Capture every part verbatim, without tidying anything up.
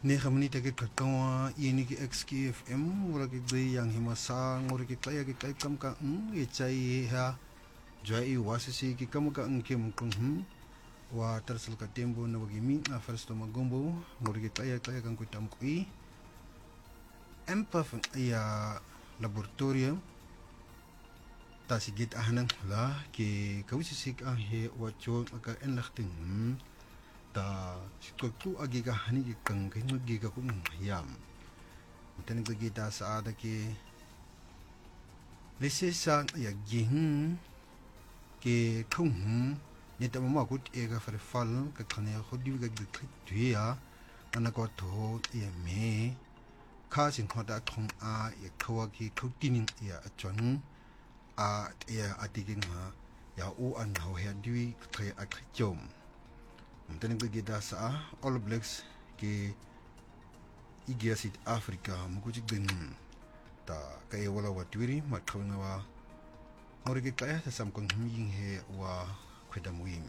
negen minuten ke kakawa ini ke X K F M ora ke dei yang himasa ngore ke kaya ke kai kam ka ng e chai ha jai wasisi ke kam ka ng kem kung hm wa tersel ka tembo na wagi mi na first to magombo ngore ke kaya kaya kan ko tam ko i empaf ya laboratorium ta sigit ahnang la ke kawisisik ah he wa chon ka enlachting ta sikku agi ka hani ki kang kin gi ka kum yam tanik gi ta sa ada ke lese sa ya gi ke khum ni ta ma ku e ga fer fal ka khane khodi ga gi khri ya ana ko to ye me kha sin khoda thong a ye khwa ki khutinin ya chon a ya atigin ha ya u an ho ya dui khre a khchom mtani ko gida sa All Blacks ke igia South Africa mukuji din ta kay wala watwiri matkawna wa ori ke kaya sa samkong himing he wa kwedamuim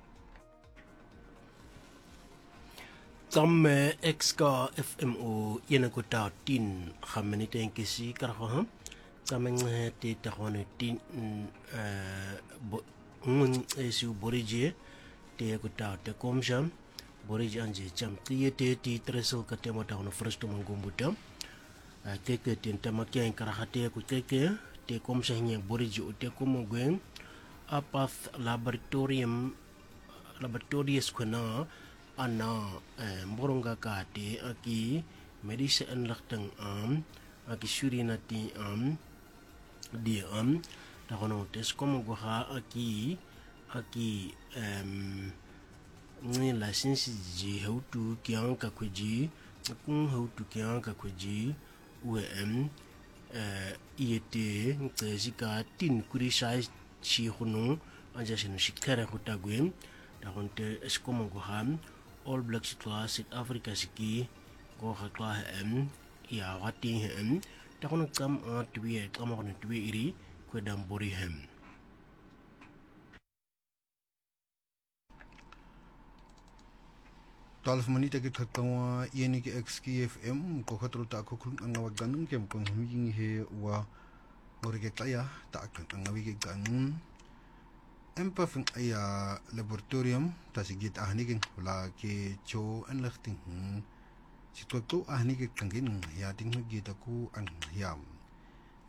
tam X K F M O yena ko ta tin khamani ten kisi karha tameng te ta hone tin eh mun esu borije te ko ta te komjam borije anje jam tie te ti treso ka te mo ta no first mangumbuta te ke tin ta makya kara te ko te ke te komsa nye borije o te ko mo gwen apath laboratorium laboratorius kona ana moronga ka te aki medicine laktang am aki surina ti am di am ta kono tes como go ha aki aki um ni license ji how to kyang ka kuji kun how to kyang ka kuji um eh iete ntsika tin kuri sai chi hono anja sino shikara hotagwem ta konte es como go ha All Blacks class South Africa siki go ha kla em ya wati hem ta kono kam a twi kam kono twi iri ko dam bori hem twaalf minute ke kakawa ini ke X K F M ko khatro ta ko khun anga wagan kem ko hming he wa ori ke kaya ta kan anga wi ke kan empaf ya laboratorium ta sigit ahni ke la ke cho enlachting si to to ahni ke kangin ya ting gi ta ku an yam